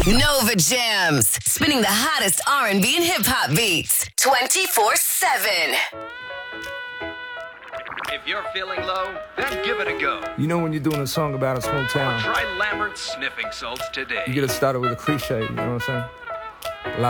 Nova Jams, spinning the hottest R&B and hip-hop beats 24/7. If you're feeling low, then give it a go. You know when you're doing a song about a small town, Try Lambert's sniffing salts today. you gotta start it with a cliche, you know what I'm saying?